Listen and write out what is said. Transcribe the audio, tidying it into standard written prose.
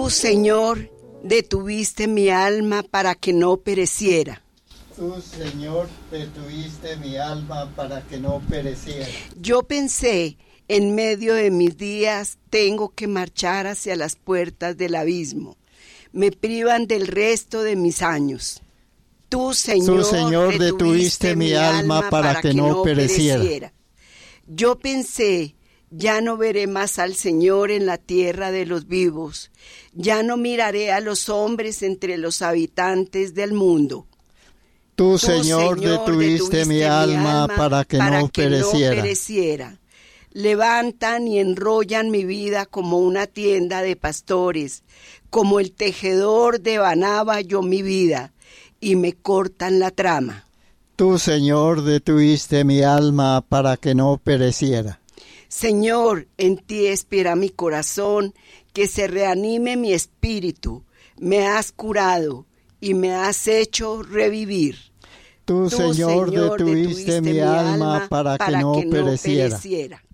Tú, Señor, detuviste mi alma para que no pereciera. Tú, Señor, detuviste mi alma para que no pereciera. Yo pensé, en medio de mis días, tengo que marchar hacia las puertas del abismo. Me privan del resto de mis años. Tú, Señor, detuviste mi alma para que no pereciera. Yo pensé, ya no veré más al Señor en la tierra de los vivos. Ya no miraré a los hombres entre los habitantes del mundo. Tú, Señor, detuviste mi alma para que no pereciera. Levantan y enrollan mi vida como una tienda de pastores. Como el tejedor devanaba yo mi vida y me cortan la trama. Tú, Señor, detuviste mi alma para que no pereciera. Señor, en ti espera mi corazón, que se reanime mi espíritu. Me has curado y me has hecho revivir. Tú, Señor, detuviste mi alma para que no pereciera.